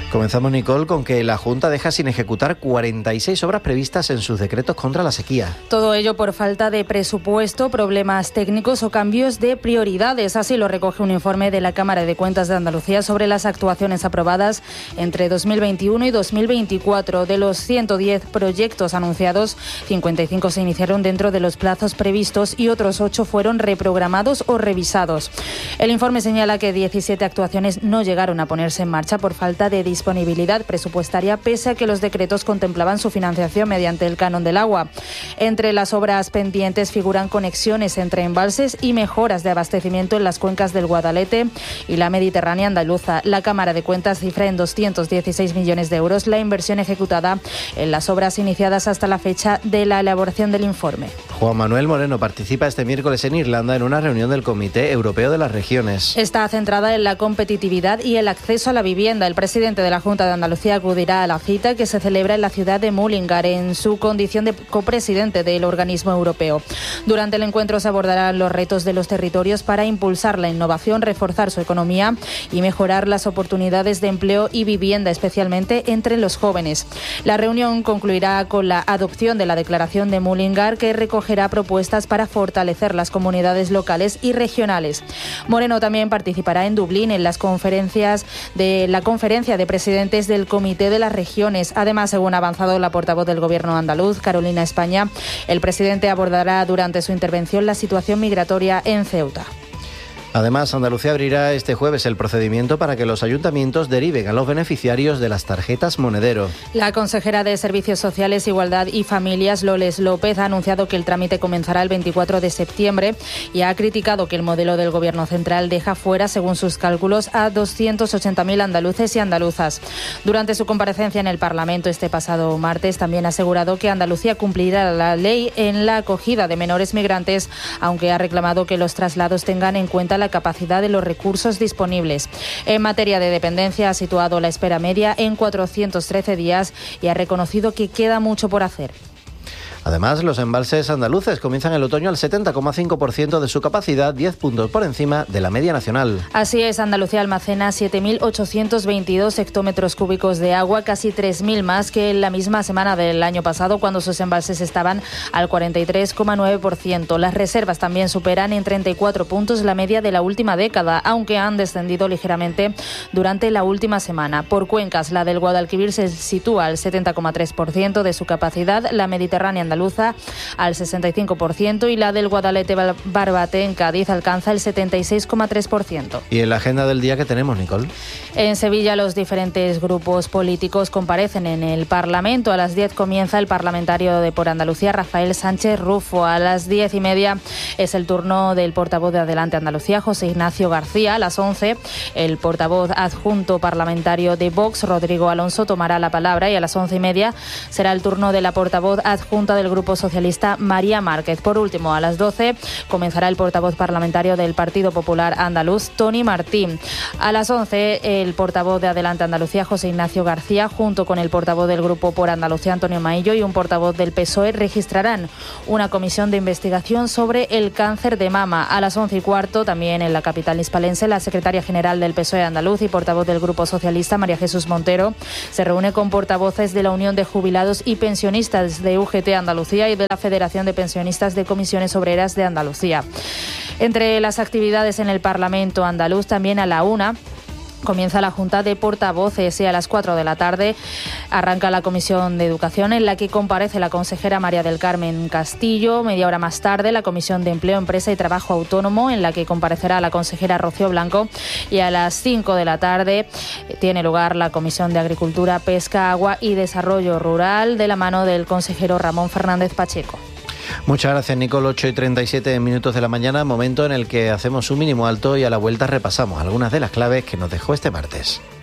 Comenzamos, Nicole, con que la Junta deja sin ejecutar 46 obras previstas en sus decretos contra la sequía. Todo ello por falta de presupuesto, problemas técnicos o cambios de prioridades. Así lo recoge un informe de la Cámara de Cuentas de Andalucía sobre las actuaciones aprobadas entre 2021 y 2024. De los 110 proyectos anunciados, 55 se iniciaron dentro de los plazos previstos y otros 8 fueron reprogramados o revisados. El informe señala que 17 actuaciones no llegaron a ponerse en marcha por falta de disponibilidad presupuestaria, pese a que los decretos contemplaban su financiación mediante el canon del agua. Entre las obras pendientes figuran conexiones entre embalses y mejoras de abastecimiento en las cuencas del Guadalete y la Mediterránea andaluza. La Cámara de Cuentas cifra en 216 millones de euros la inversión ejecutada en las obras iniciadas hasta la fecha de la elaboración del informe. Juan Manuel Moreno participa este miércoles en Irlanda en una reunión del Comité Europeo de las Regiones. Está centrada en la competitividad y el acceso a la vivienda. El presidente de la Junta de Andalucía acudirá a la cita que se celebra en la ciudad de Mullingar en su condición de copresidente del organismo europeo. Durante el encuentro se abordarán los retos de los territorios para impulsar la innovación, reforzar su economía y mejorar las oportunidades de empleo y vivienda, especialmente entre los jóvenes. La reunión concluirá con la adopción de la declaración de Mullingar, que recogerá propuestas para fortalecer las comunidades locales y regionales. Moreno también participará en Dublín en las conferencia de presidentes del Comité de las Regiones. Además, según ha avanzado la portavoz del Gobierno andaluz, Carolina España, el presidente abordará durante su intervención la situación migratoria en Ceuta. Además, Andalucía abrirá este jueves el procedimiento para que los ayuntamientos deriven a los beneficiarios de las tarjetas Monedero. La consejera de Servicios Sociales, Igualdad y Familias, Loles López, ha anunciado que el trámite comenzará el 24 de septiembre y ha criticado que el modelo del Gobierno central deja fuera, según sus cálculos, a 280.000 andaluces y andaluzas. Durante su comparecencia en el Parlamento este pasado martes, también ha asegurado que Andalucía cumplirá la ley en la acogida de menores migrantes, aunque ha reclamado que los traslados tengan en cuenta la capacidad de los recursos disponibles. En materia de dependencia, ha situado la espera media en 413 días y ha reconocido que queda mucho por hacer. Además, los embalses andaluces comienzan el otoño al 70,5% de su capacidad, 10 puntos por encima de la media nacional. Así es, Andalucía almacena 7.822 hectómetros cúbicos de agua, casi 3.000 más que en la misma semana del año pasado, cuando sus embalses estaban al 43,9%. Las reservas también superan en 34 puntos la media de la última década, aunque han descendido ligeramente durante la última semana. Por cuencas, la del Guadalquivir se sitúa al 70,3% de su capacidad, la Mediterránea andaluza al 65% y la del Guadalete Barbate en Cádiz alcanza el 76,3%. ¿Y en la agenda del día qué tenemos, Nicole? En Sevilla, los diferentes grupos políticos comparecen en el Parlamento. A las 10 comienza el parlamentario de Por Andalucía, Rafael Sánchez Rufo. A las 10:30 es el turno del portavoz de Adelante Andalucía, José Ignacio García. A las 11, el portavoz adjunto parlamentario de Vox, Rodrigo Alonso, tomará la palabra, y a las 11:30 será el turno de la portavoz adjunta del Grupo Socialista, María Márquez. Por último, a las 12 comenzará el portavoz parlamentario del Partido Popular Andaluz, Tony Martín. A las 11, el portavoz de Adelante Andalucía, José Ignacio García, junto con el portavoz del Grupo Por Andalucía, Antonio Maillo, y un portavoz del PSOE, registrarán una comisión de investigación sobre el cáncer de mama. A las 11:15, también en la capital hispalense, la secretaria general del PSOE andaluz y portavoz del Grupo Socialista, María Jesús Montero, se reúne con portavoces de la Unión de Jubilados y Pensionistas de UGT Andalucía y de la Federación de Pensionistas de Comisiones Obreras de Andalucía. Entre las actividades en el Parlamento andaluz, también a la 1 comienza la Junta de Portavoces y a las 4 de la tarde arranca la Comisión de Educación, en la que comparece la consejera María del Carmen Castillo. Media hora más tarde, la Comisión de Empleo, Empresa y Trabajo Autónomo, en la que comparecerá la consejera Rocío Blanco. Y a las 5 de la tarde tiene lugar la Comisión de Agricultura, Pesca, Agua y Desarrollo Rural, de la mano del consejero Ramón Fernández Pacheco. Muchas gracias, Nicole. 8:37 minutos de la mañana, momento en el que hacemos un mínimo alto y a la vuelta repasamos algunas de las claves que nos dejó este martes.